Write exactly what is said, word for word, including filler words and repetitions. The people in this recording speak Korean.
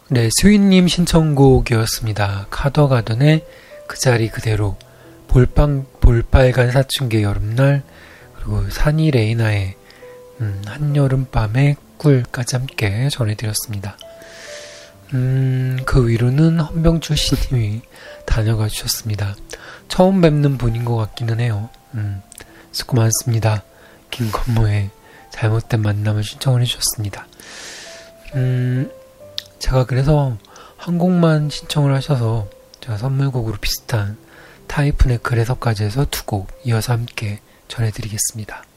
네, 스윗님 신청곡이었습니다. 카더가든의 그 자리 그대로, 볼빵, 볼빨간 사춘기 여름날, 그리고 산이 레이나의 음, 한여름밤의 꿀까지 함께 전해드렸습니다. 음, 그 위로는 헌병출 씨님이 다녀가 주셨습니다. 처음 뵙는 분인 것 같기는 해요. 음, 수고 많습니다. 김건모의 잘못된 만남을 신청을 해주셨습니다. 음, 제가 그래서 한 곡만 신청을 하셔서 제가 선물곡으로 비슷한 타이푼의 그래서까지 해서 두 곡 이어서 함께 전해드리겠습니다.